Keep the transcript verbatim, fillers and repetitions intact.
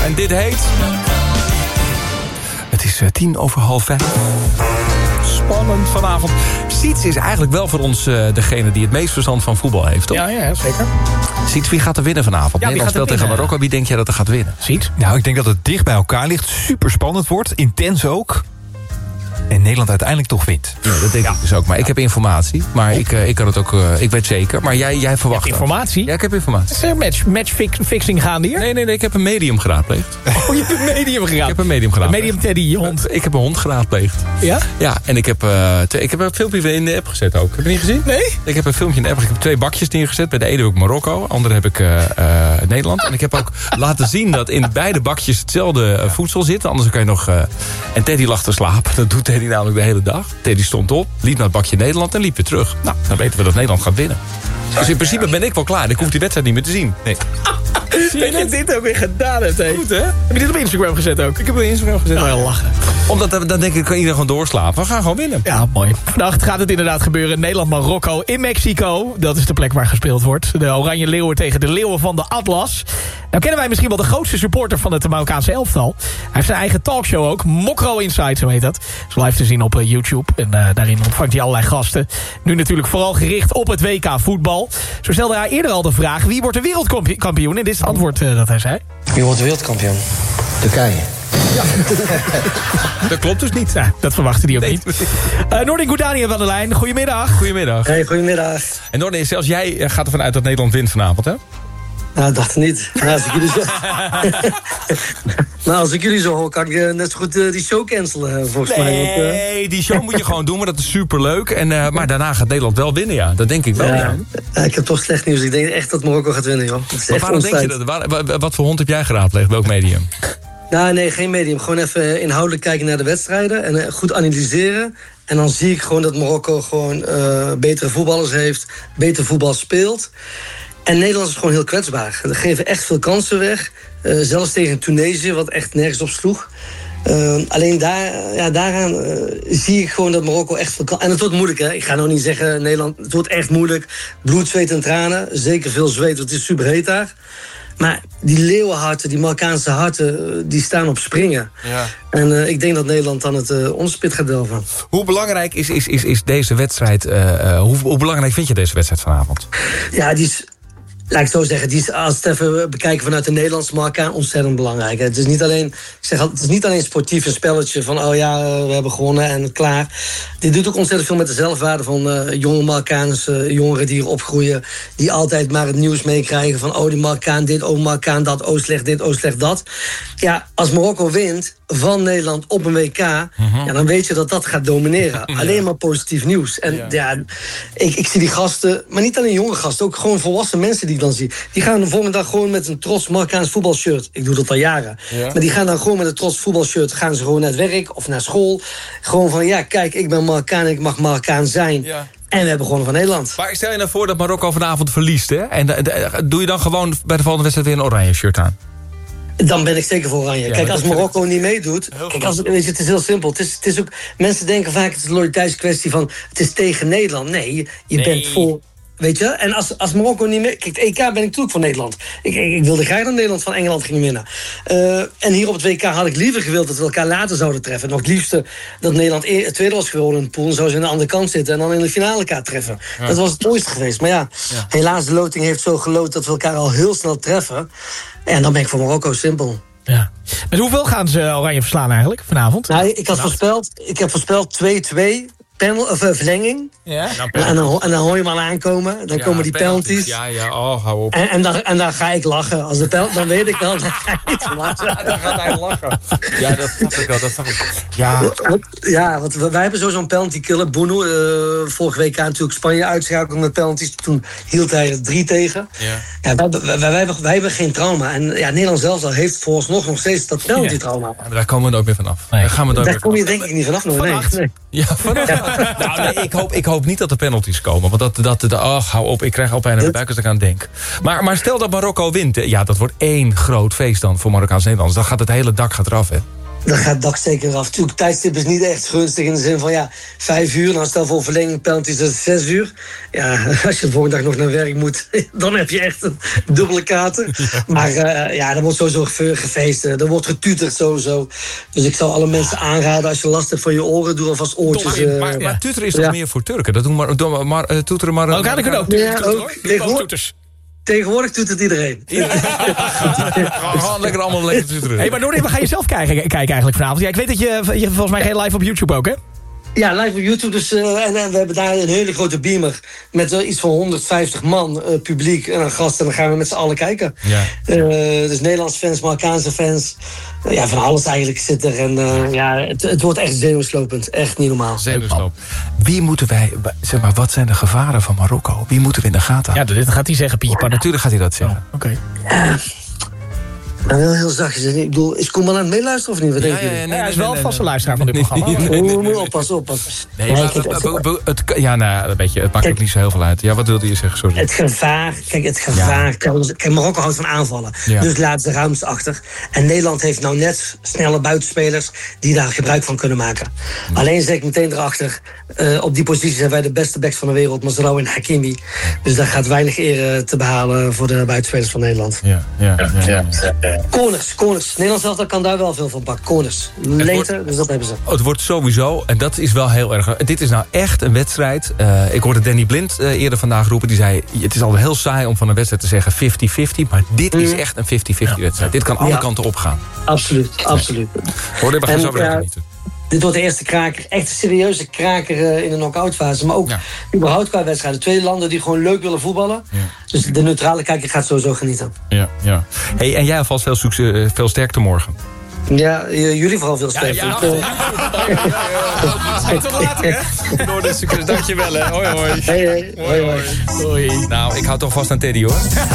En dit heet... Het is uh, tien over half vijf. Spannend vanavond. Siets is eigenlijk wel voor ons uh, degene die het meest verstand van voetbal heeft, toch? Ja, ja, zeker. Siets, wie gaat er winnen vanavond? Ja, Nederland speelt tegen Marokko. Wie denk jij dat er gaat winnen? Siets? Nou, ik denk dat het dicht bij elkaar ligt. Super spannend wordt. Intens ook. En Nederland uiteindelijk toch wint. Ja, dat denk ja. ik dus ook. Maar ja. ik heb informatie. Maar ik, uh, ik kan het ook... Uh, ik weet zeker. Maar jij, jij verwacht... Je hebt informatie? Ja, ik heb informatie. Is er match, matchfixing gaande hier? Nee, nee, nee. Ik heb een medium geraadpleegd. Oh, je hebt een medium geraadpleegd? Ik heb een medium geraadpleegd. Een medium Teddy, je hond? Ik heb een hond geraadpleegd. Ja? Ja, en ik heb, uh, twee, ik heb een filmpje in de app gezet ook. Heb je niet gezien? Nee? Ik heb een filmpje in de app. Ik heb twee bakjes neergezet. Bij de ene heb ik Marokko. De andere heb ik uh, uh, Nederland. En ik heb ook laten zien dat in beide bakjes hetzelfde uh, voedsel zit. Anders kan je nog... Uh, en Teddy lag te slapen. Dat doet Teddy namelijk de hele dag. Teddy stond op, liep naar het bakje Nederland en liep weer terug. Nou, dan weten we dat Nederland gaat winnen. Dus in principe ben ik wel klaar. Ik hoef die wedstrijd niet meer te zien. Nee. Zie je dat je dit ook weer gedaan hebt, hè? Goed, hè? Heb je dit op Instagram gezet ook? Ik heb het op Instagram gezet. Nou, ja, lachen. Omdat, dan denk ik, kan iedereen gewoon doorslapen. We gaan gewoon winnen. Ja, mooi. Vannacht gaat het inderdaad gebeuren. Nederland-Marokko in Mexico. Dat is de plek waar gespeeld wordt. De Oranje Leeuwen tegen de Leeuwen van de Atlas. Nou kennen wij misschien wel de grootste supporter van het Marokkaanse elftal. Hij heeft zijn eigen talkshow ook. Mokro Inside, zo heet dat. Is live te zien op uh, YouTube. En uh, daarin ontvangt hij allerlei gasten. Nu natuurlijk vooral gericht op het W K voetbal. Zo stelde hij eerder al de vraag: wie wordt de wereldkampioen? En dit is het antwoord uh, dat hij zei. Wie wordt de wereldkampioen? Turkije. Ja. Dat klopt dus niet. Ja, dat verwachtte hij ook nee. niet. Uh, Noordin Goudani van de lijn. Goedemiddag. Goedemiddag. Hey, goedemiddag. En Noordin, zelfs jij gaat ervan uit dat Nederland wint vanavond, hè? Nou, ik dacht het niet. Nou, als ik jullie zo, nou, als ik jullie zo hoor, kan ik uh, net zo goed uh, die show cancelen, uh, volgens nee, mij. Want, uh... Nee, die show moet je gewoon doen, maar dat is superleuk. En, uh, maar daarna gaat Nederland wel winnen, ja. Dat denk ik wel, ja. ja. Ja, ik heb toch slecht nieuws. Ik denk echt dat Marokko gaat winnen, joh. Het is echt waarom denk je dat? Waar, wat voor hond heb jij geraadpleegd? Welk medium? Nou, nee, geen medium. Gewoon even inhoudelijk kijken naar de wedstrijden. En uh, goed analyseren. En dan zie ik gewoon dat Marokko gewoon uh, betere voetballers heeft. Beter voetbal speelt. En Nederland is gewoon heel kwetsbaar. Ze geven echt veel kansen weg. Uh, zelfs tegen Tunesië, wat echt nergens op sloeg. Uh, alleen daar, ja, daaraan uh, zie ik gewoon dat Marokko echt veel kan. En het wordt moeilijk, hè. Ik ga nou niet zeggen, Nederland, het wordt echt moeilijk. Bloed, zweet en tranen. Zeker veel zweet, want het is superheet daar. Maar die leeuwenharten, die Marokkaanse harten, die staan op springen. Ja. En uh, ik denk dat Nederland dan het uh, onderspit gaat delven. Hoe belangrijk is, is, is, is deze wedstrijd? Uh, uh, hoe, hoe belangrijk vind je deze wedstrijd vanavond? Ja, die is... Laat ik zo zeggen, die is, als we het even bekijken vanuit de Nederlandse markt, ontzettend belangrijk. Het is niet alleen, ik zeg altijd, het is niet alleen sportief een spelletje van, oh ja, we hebben gewonnen en klaar. Dit doet ook ontzettend veel met de zelfwaarde van uh, jonge Marokkaanse jongeren die hier opgroeien, die altijd maar het nieuws meekrijgen van, oh die Marokkaan dit, oh Marokkaan dat, oh slecht dit, oh slecht dat. Ja, als Marokko wint van Nederland op een W K, uh-huh. ja, dan weet je dat dat gaat domineren. Ja. Alleen maar positief nieuws. En ja, ja ik, ik zie die gasten, maar niet alleen jonge gasten, ook gewoon volwassen mensen die ik dan zie. Die gaan de volgende dag gewoon met een trots Marokkaans voetbalshirt. Ik doe dat al jaren. Ja. Maar die gaan dan gewoon met een trots voetbalshirt, gaan ze gewoon naar het werk of naar school. Gewoon van, ja, kijk, ik ben Marokkaan en ik mag Marokkaan zijn. Ja. En we hebben gewonnen van Nederland. Maar stel je nou voor dat Marokko vanavond verliest, hè? En de, de, doe je dan gewoon bij de volgende wedstrijd weer een oranje shirt aan? Dan ben ik zeker voor oranje. Ja, kijk, als Marokko niet meedoet... Kijk, als, weet je, het is heel simpel. Het is, het is ook, mensen denken vaak, het is een loyaliteitskwestie van... het is tegen Nederland. Nee, je nee. bent voor... Weet je? En als, als Marokko niet mee... Kijk, het E K ben ik natuurlijk voor Nederland. Ik, ik, ik wilde graag dat Nederland van Engeland ging winnen. Uh, en hier op het W K had ik liever gewild dat we elkaar later zouden treffen. Nog het liefste dat Nederland e- het tweede was geworden in de pool... en zou ze aan de andere kant zitten en dan in de finale elkaar treffen. Ja. Dat was het mooiste geweest. Maar ja, ja, helaas de loting heeft zo geloot... dat we elkaar al heel snel treffen. En dan ben ik voor Marokko simpel. Ja. Met hoeveel gaan ze Oranje verslaan eigenlijk vanavond? Nou, ik, had voorspeld, ik heb voorspeld twee twee... Panel, of uh, verlenging. Ja. En, en, dan, en dan hoor je hem al aankomen. Dan ja, komen die penalties. Ja, ja, oh, hou op. En, en, dan, en dan ga ik lachen. Als de penalty, dan weet ik wel, dan ga ik niet lachen. Dan gaat hij lachen. Ja, dat snap ik wel. Dat snap ik. Ja. Ja, want wij hebben zo zo'n penalty killer. Boeno, uh, vorige week natuurlijk Spanje uitschakeld met penalties. Toen hield hij er drie tegen. Ja. Ja, wij, wij, wij, wij, wij hebben geen trauma. En ja, Nederland zelfs al heeft vooralsnog nog steeds dat penalty trauma. Ja, daar komen we nooit meer vanaf. Nee. Daar gaan we nooit daar meer kom je vanaf. denk ik niet vanaf. Nee. Vannacht. Nee. Ja, vannacht. Ja. Nou, nee, ik, hoop, ik hoop niet dat er penalties komen. Want dat, dat, dat oh, hou op, ik krijg al pijn aan de buik als ik aan denk. Maar, maar stel dat Marokko wint. Ja, dat wordt één groot feest dan voor Marokkaans Nederlands. Dan gaat het hele dak gaat eraf, hè? Dan gaat het dak zeker af. Natuurlijk, tijdstip is niet echt gunstig in de zin van ja, vijf uur. Nou, stel voor verlenging penalties, dat is zes uur. Ja, als je de volgende dag nog naar werk moet, dan heb je echt een dubbele kaarten. Ja. Maar uh, ja, er wordt sowieso gefeest. Er wordt getuterd sowieso. Dus ik zou alle mensen aanraden, als je last hebt van je oren, doe alvast oortjes. Uh, maar, maar tuteren is toch ja. meer voor Turken? Dat doen maar, doe maar uh, toeteren maar... Oh, kan ik ook. Ja, ook. Tegenwoordig, tegenwoordig doet het iedereen. Ja. Gewoon lekker allemaal lekker tuteren. Hey, maar Noordin, waar ga je zelf kijken, kijken eigenlijk vanavond? Ja, ik weet dat je, je volgens mij geen live op YouTube ook, hè? Ja, live op YouTube. Dus, uh, en, en we hebben daar een hele grote beamer met uh, iets van honderdvijftig man uh, publiek en een gast. En dan gaan we met z'n allen kijken. Ja. Uh, dus Nederlandse fans, Marokkaanse fans. Uh, ja, van alles eigenlijk zit er. En uh, ja, het, het wordt echt zenuwslopend. Echt niet normaal. Zenuwslopend. Wie moeten wij, zeg maar, wat zijn de gevaren van Marokko? Wie moeten we in de gaten houden? Ja, dit gaat hij zeggen, Pietje. Ja, natuurlijk gaat hij dat zeggen. Oh, Oké. Okay. Ja. Nou, wel heel zachtjes. Ik bedoel, is Koeman aan het meeluisteren of niet? Wat ja, denk je? Ja, ja, nee, hij is wel een vaste luisteraar van dit programma. Nee, nee, nee, nee, nee. Oppassen, oppassen. Nee, maar, het, het, ja, nou, een beetje, het maakt kijk, ook niet zo heel veel uit. Ja, wat wilde je zeggen? Sorry. Het gevaar, kijk, het gevaar. Ja. Kijk, Marokko houdt van aanvallen. Ja. Dus laat de ruimte achter. En Nederland heeft nou net snelle buitenspelers die daar gebruik van kunnen maken. Ja. Alleen zeg ik meteen erachter, uh, op die positie zijn wij de beste backs van de wereld, Mazraoui en Hakimi. Dus daar gaat weinig eer te behalen voor de buitenspelers van Nederland. Ja, ja, ja. ja, ja, ja. Corners, corners. Nederland zelf kan daar wel veel van pakken. Corners. Leter, dus dat hebben ze. Het wordt sowieso, en dat is wel heel erg... Dit is nou echt een wedstrijd. Uh, ik hoorde Danny Blind uh, eerder vandaag roepen. Die zei, het is al heel saai om van een wedstrijd te zeggen vijftig vijftig. Maar dit mm. is echt een vijftig vijftig ja. wedstrijd. Dit kan alle ja. kanten opgaan. Absoluut, absoluut. Hoorde, we gaan zo weer genieten. Dit wordt de eerste kraker, echt een serieuze kraker uh, in de knock-out fase. Maar ook ja. überhaupt qua wedstrijden. Twee landen die gewoon leuk willen voetballen. Ja. Dus de neutrale kijker gaat sowieso genieten. Ja, ja. Hey, en jij alvast veel, succes, veel sterkte morgen. Ja, jullie vooral veel sterkte. Ja, ja. Tot later, hè? Door de succes, dankjewel, hè. Hoi, hoi. Hey, hey. Hoi, hoi. hoi. Nou, ik hou toch vast aan Teddy, hoor.